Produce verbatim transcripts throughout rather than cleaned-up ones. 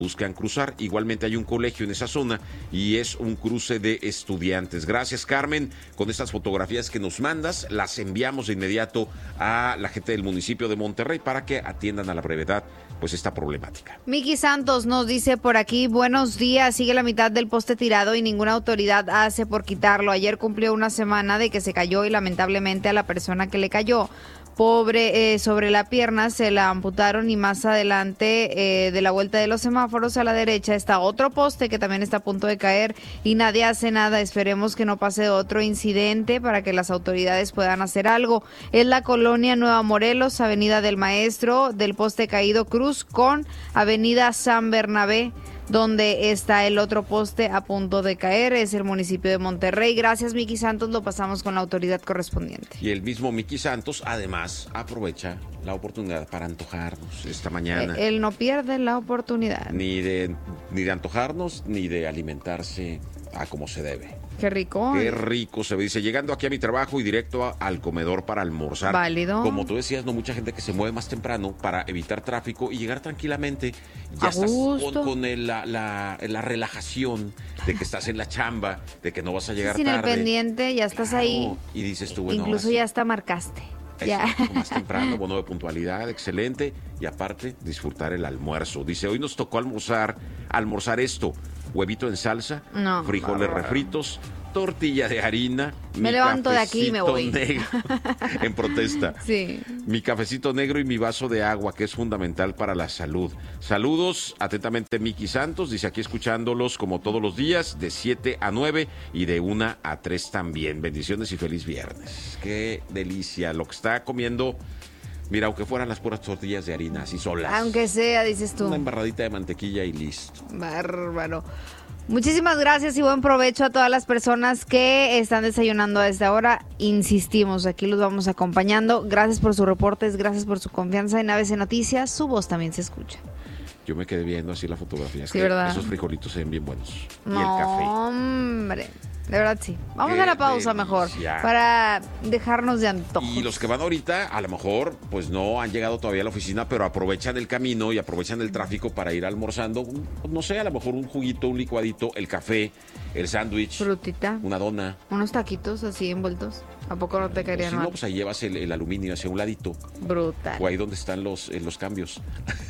buscan cruzar. Igualmente hay un colegio en esa zona y es un cruce de estudiantes. Gracias, Carmen, con estas fotografías que nos mandas. Las enviamos de inmediato a la gente del municipio de Monterrey para que atiendan a la brevedad pues esta problemática. Miki Santos nos dice por aquí, buenos días, sigue la mitad del poste tirado y ninguna autoridad hace por quitarlo. Ayer cumplió una semana de que se cayó y lamentablemente a la persona que le cayó pobre, eh, sobre la pierna se la amputaron y más adelante eh, de la vuelta de los semáforos a la derecha está otro poste que también está a punto de caer y nadie hace nada. Esperemos que no pase otro incidente para que las autoridades puedan hacer algo. Es la colonia Nueva Morelos, Avenida del Maestro, del poste caído Cruz con Avenida San Bernabé, donde está el otro poste a punto de caer. Es el municipio de Monterrey. Gracias, Miki Santos, lo pasamos con la autoridad correspondiente. Y el mismo Miki Santos, además, aprovecha la oportunidad para antojarnos esta mañana. Él no pierde la oportunidad. Ni de, ni de antojarnos, ni de alimentarse a como se debe. Qué rico. Qué rico se ve. Dice, llegando aquí a mi trabajo y directo a, al comedor para almorzar. Válido. Como tú decías, no mucha gente que se mueve más temprano para evitar tráfico y llegar tranquilamente. Ya a estás gusto. con, con el, la, la, la relajación de que estás en la chamba, de que no vas a llegar Sin tarde. el pendiente, ya estás Claro. ahí. Y dices tú, bueno, incluso ya hasta marcaste. Ya. Exacto, más temprano, bono de puntualidad, excelente. Y aparte, disfrutar el almuerzo. Dice, hoy nos tocó almorzar, almorzar esto. Huevito en salsa, no, frijoles bárbaro. refritos, tortilla de harina. Me levanto de aquí y me voy. Negro, en protesta. Sí. Mi cafecito negro y mi vaso de agua, que es fundamental para la salud. Saludos, atentamente, Miki Santos. Dice, aquí escuchándolos como todos los días, de siete a nueve y de una a tres también. Bendiciones y feliz viernes. Qué delicia lo que está comiendo. Mira, aunque fueran las puras tortillas de harina, así solas. Aunque sea, dices tú. Una embarradita de mantequilla y listo. Bárbaro. Muchísimas gracias y buen provecho a todas las personas que están desayunando a esta hora. Insistimos, aquí los vamos acompañando. Gracias por sus reportes, gracias por su confianza en A B C Noticias. Su voz también se escucha. Yo me quedé viendo así la fotografía. Es sí, que ¿verdad? Esos frijolitos se ven bien buenos. No, y el café. Hombre, de verdad sí. Vamos Qué a la pausa delicia. mejor para dejarnos de antojos. Y los que van ahorita, a lo mejor, pues no han llegado todavía a la oficina, pero aprovechan el camino y aprovechan el tráfico para ir almorzando. No sé, a lo mejor un juguito, un licuadito, el café, el sándwich. Frutita. Una dona. Unos taquitos así envueltos. ¿A poco no te caerían Si mal? no, pues ahí llevas el, el aluminio hacia un ladito. Brutal. O ahí donde están los, eh, los cambios.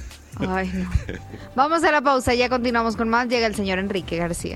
Ay, no. Vamos a la pausa, ya continuamos con más. Llega el señor Enrique García.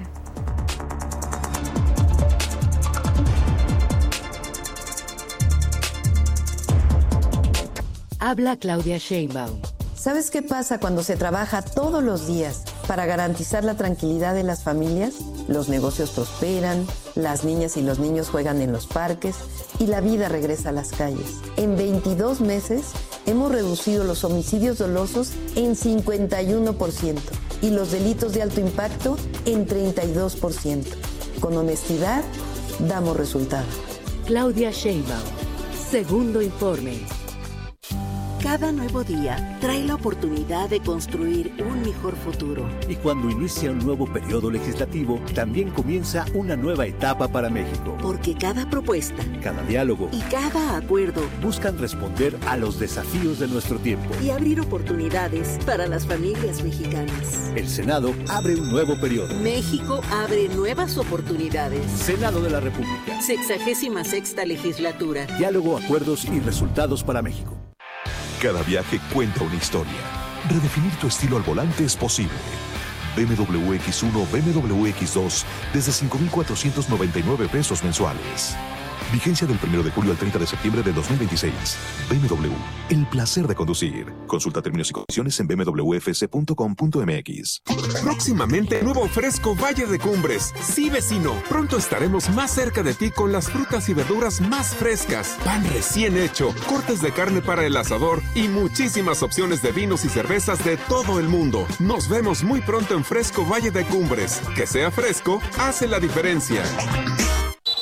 Habla Claudia Sheinbaum. ¿Sabes qué pasa cuando se trabaja todos los días para garantizar la tranquilidad de las familias? Los negocios prosperan, las niñas y los niños juegan en los parques y la vida regresa a las calles. En veintidós meses hemos reducido los homicidios dolosos en cincuenta y uno por ciento y los delitos de alto impacto en treinta y dos por ciento. Con honestidad, damos resultados. Claudia Sheinbaum. Segundo informe. Cada nuevo día trae la oportunidad de construir un mejor futuro. Y cuando inicia un nuevo periodo legislativo, también comienza una nueva etapa para México. Porque cada propuesta, cada diálogo y cada acuerdo buscan responder a los desafíos de nuestro tiempo y abrir oportunidades para las familias mexicanas. El Senado abre un nuevo periodo. México abre nuevas oportunidades. Senado de la República. Sexagésima sexta legislatura. Diálogo, acuerdos y resultados para México. Cada viaje cuenta una historia. Redefinir tu estilo al volante es posible. B M W X uno, B M W X dos desde cinco mil cuatrocientos noventa y nueve pesos mensuales. Vigencia del primero de julio al treinta de septiembre de dos mil veintiséis. B M W, el placer de conducir. Consulta términos y condiciones en b m w f c punto com punto m x. Próximamente, nuevo Fresco Valle de Cumbres. Sí, vecino, pronto estaremos más cerca de ti con las frutas y verduras más frescas, pan recién hecho, cortes de carne para el asador y muchísimas opciones de vinos y cervezas de todo el mundo. Nos vemos muy pronto en Fresco Valle de Cumbres. Que sea fresco, hace la diferencia.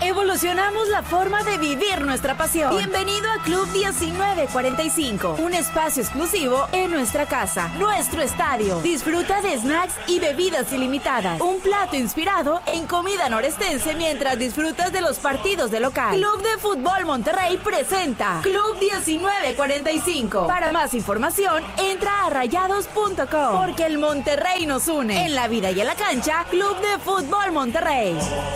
Evolucionamos la forma de vivir nuestra pasión. Bienvenido a Club diecinueve cuarenta y cinco, un espacio exclusivo en nuestra casa, nuestro estadio. Disfruta de snacks y bebidas ilimitadas. Un plato inspirado en comida norestense mientras disfrutas de los partidos de local. Club de Fútbol Monterrey presenta Club diecinueve cuarenta y cinco. Para más información, entra a rayados punto com, porque el Monterrey nos une. En la vida y en la cancha, Club de Fútbol Monterrey.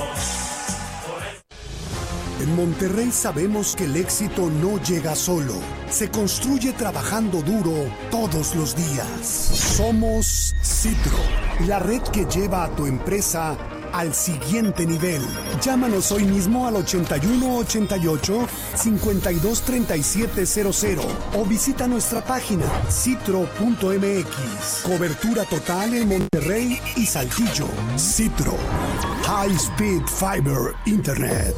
En Monterrey sabemos que el éxito no llega solo, se construye trabajando duro todos los días. Somos Citro, la red que lleva a tu empresa al siguiente nivel. Llámanos hoy mismo al ochenta y uno ochenta y ocho cincuenta y dos treinta y siete cero cero o visita nuestra página citro punto m x. Cobertura total en Monterrey y Saltillo. Citro, High Speed Fiber Internet.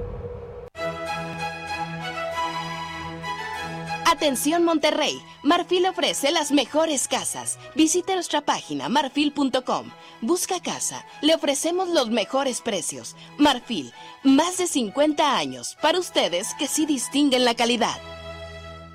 Atención Monterrey, Marfil ofrece las mejores casas. Visite nuestra página marfil punto com. Busca casa, le ofrecemos los mejores precios. Marfil, más de cincuenta años, para ustedes que sí distinguen la calidad.